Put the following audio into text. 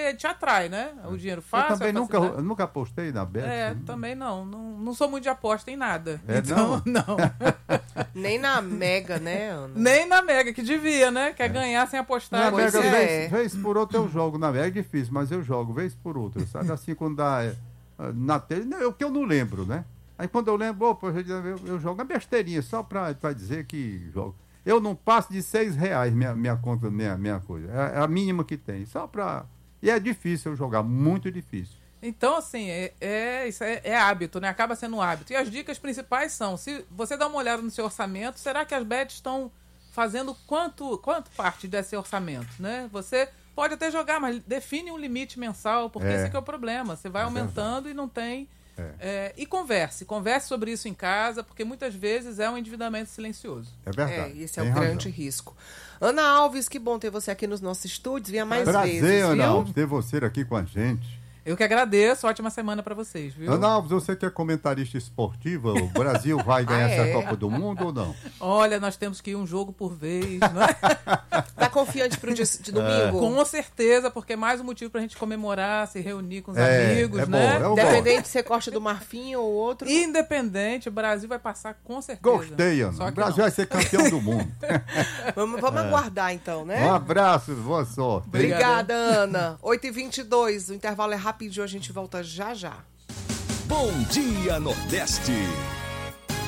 porque te atrai, né? O dinheiro fácil. Eu também nunca apostei na Bet. Também não sou muito de aposta em nada. Então, não. Nem na Mega, né, Ana? Nem na Mega, que devia, né? Quer ganhar sem apostar. Na Mega, vez por outra eu jogo. Na Mega é difícil, mas eu jogo vez por outra. Sabe assim, quando dá na telha, o que eu não lembro, né? Aí quando eu lembro, eu jogo uma besteirinha, só pra dizer que jogo. Eu não passo de R$6 minha conta, minha coisa. É a mínima que tem. Só pra... E é difícil eu jogar, muito difícil. Então, assim, isso é hábito, né? Acaba sendo um hábito. E as dicas principais são, se você dá uma olhada no seu orçamento, será que as bets estão fazendo quanto parte desse orçamento, né? Você pode até jogar, mas define um limite mensal, porque esse aqui é o problema. Você vai aumentando e não tem... e converse sobre isso em casa, porque muitas vezes é um endividamento silencioso. É verdade. Esse é o grande risco. Ana Alves, que bom ter você aqui nos nossos estúdios. Venha mais vezes, Prazer, Ana viu? Alves, ter você aqui com a gente. Eu que agradeço, ótima semana para vocês, viu? Ana Alves, você que é comentarista esportiva, o Brasil vai ganhar essa Copa do Mundo ou não? Olha, nós temos que ir um jogo por vez, não é? Tá confiante pro dia de domingo? Com certeza, porque é mais um motivo pra gente comemorar, se reunir com os amigos, né? Independente se você gosta do Marfim ou outro. Independente, o Brasil vai passar com certeza. Gostei, Ana. O Brasil vai ser campeão do mundo. Vamos aguardar então, né? Um abraço, boa sorte. Obrigada, Ana. 8h22, o intervalo é rapidinho, a gente volta já já. Bom Dia Nordeste.